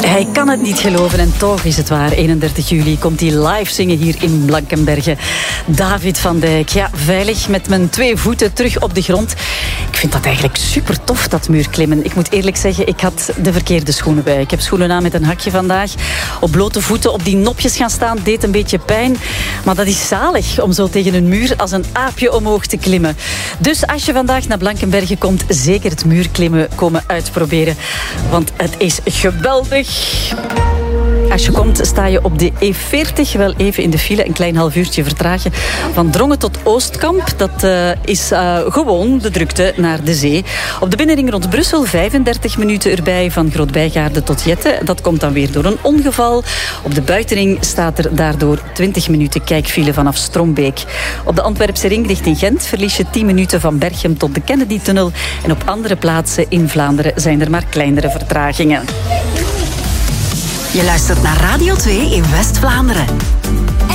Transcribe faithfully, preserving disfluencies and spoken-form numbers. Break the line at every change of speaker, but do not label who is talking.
Hij kan het niet geloven en toch is het waar. eenendertig juli komt hij live zingen hier in Blankenberge. David van Dijk, ja, veilig met mijn twee voeten terug op de grond. Ik vind dat eigenlijk super tof, dat muurklimmen. Ik moet eerlijk zeggen, ik had de verkeerde schoenen bij. Ik heb schoenen aan met een hakje vandaag. Op blote voeten op die nopjes gaan staan deed een beetje pijn. Maar dat is zalig om zo tegen een muur als een aapje omhoog te klimmen. Dus als je vandaag naar Blankenberge komt, zeker het muurklimmen komen uitproberen. Want het is geweldig. Als je komt, sta je op de E veertig, wel even in de file, een klein half uurtje vertragen. Van Drongen tot Oostkamp, dat uh, is uh, gewoon de drukte naar de zee. Op de binnenring rond Brussel, vijfendertig minuten erbij, van Groot-Bijgaarde tot Jette. Dat komt dan weer door een ongeval. Op de buitenring staat er daardoor twintig minuten kijkfile vanaf Strombeek. Op de Antwerpse ring richting Gent verlies je tien minuten van Berchem tot de Kennedy-tunnel. En op andere plaatsen in Vlaanderen zijn er maar kleinere vertragingen.
Je luistert naar Radio twee in West-Vlaanderen.